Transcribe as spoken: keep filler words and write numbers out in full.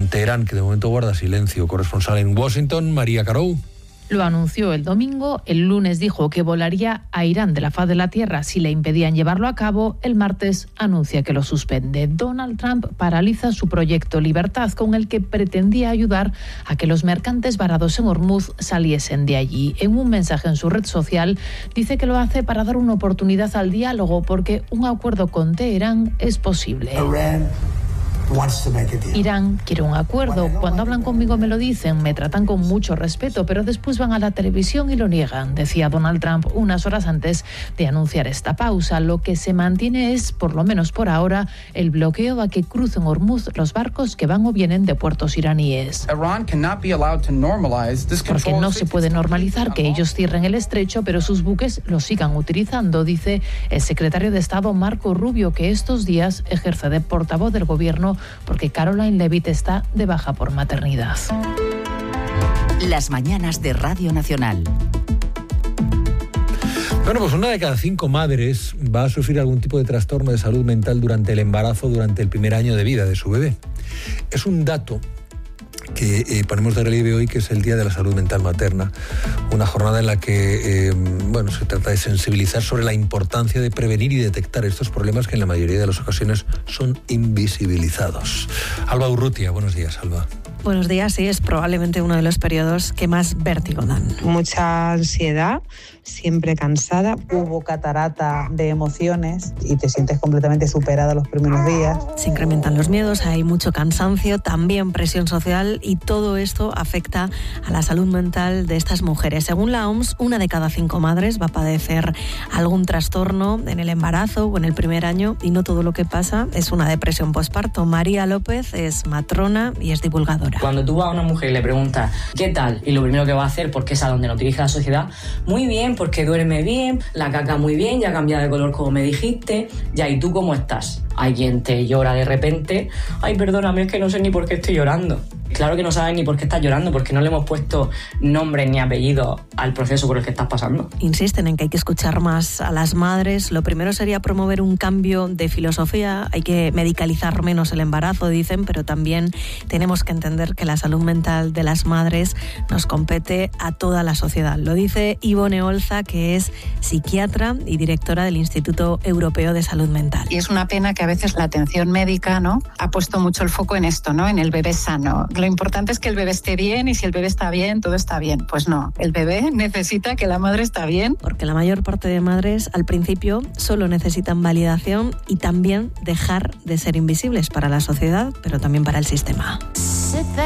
en Teherán, que de momento guarda silencio. Corresponsal en Washington, María Carou. Lo anunció el domingo, el lunes dijo que volaría a Irán de la faz de la tierra si le impedían llevarlo a cabo, el martes anuncia que lo suspende. Donald Trump paraliza su proyecto Libertad, con el que pretendía ayudar a que los mercantes varados en Hormuz saliesen de allí. En un mensaje en su red social dice que lo hace para dar una oportunidad al diálogo, porque un acuerdo con Teherán es posible. Irán quiere un acuerdo. Cuando hablan conmigo me lo dicen, me tratan con mucho respeto, pero después van a la televisión y lo niegan, decía Donald Trump unas horas antes de anunciar esta pausa. Lo que se mantiene es, por lo menos por ahora, el bloqueo a que crucen Hormuz los barcos que van o vienen de puertos iraníes. Porque no se puede normalizar que ellos cierren el estrecho, pero sus buques lo sigan utilizando, dice el secretario de Estado Marco Rubio, que estos días ejerce de portavoz del gobierno porque Caroline Leavitt está de baja por maternidad. Las mañanas de Radio Nacional. Bueno, pues una de cada cinco madres va a sufrir algún tipo de trastorno de salud mental durante el embarazo, durante el primer año de vida de su bebé. Es un dato que eh, ponemos de relieve hoy, que es el Día de la Salud Mental Materna, una jornada en la que eh, bueno, se trata de sensibilizar sobre la importancia de prevenir y detectar estos problemas que en la mayoría de las ocasiones son invisibilizados. Alba Urrutia, buenos días, Alba. Buenos días, sí, es probablemente uno de los periodos que más vértigo dan. Mucha ansiedad, siempre cansada, hubo catarata de emociones y te sientes completamente superada los primeros días. Se incrementan los miedos, hay mucho cansancio, también presión social, y todo esto afecta a la salud mental de estas mujeres. Según la O M S, una de cada cinco madres va a padecer algún trastorno en el embarazo o en el primer año, y no todo lo que pasa es una depresión posparto. María López es matrona y es divulgadora. Cuando tú vas a una mujer y le preguntas ¿qué tal? Y lo primero que va a hacer, porque es a donde nos dirige la sociedad, muy bien, porque duerme bien, la caca muy bien, ya cambia de color como me dijiste, ya, ¿y tú cómo estás? Hay quien te llora de repente, ay, perdóname, es que no sé ni por qué estoy llorando. Claro que no sabes ni por qué estás llorando, porque no le hemos puesto nombre ni apellido al proceso por el que estás pasando. Insisten en que hay que escuchar más a las madres. Lo primero sería promover un cambio de filosofía. Hay que medicalizar menos el embarazo, dicen, pero también tenemos que entender que la salud mental de las madres nos compete a toda la sociedad. Lo dice Ivone Olza, que es psiquiatra y directora del Instituto Europeo de Salud Mental. Y es una pena que a veces la atención médica, ¿no?, ha puesto mucho el foco en esto, ¿no?, en el bebé sano. Lo importante es que el bebé esté bien, y si el bebé está bien, todo está bien. Pues no, el bebé necesita que la madre está bien. Porque la mayor parte de madres al principio solo necesitan validación y también dejar de ser invisibles para la sociedad, pero también para el sistema.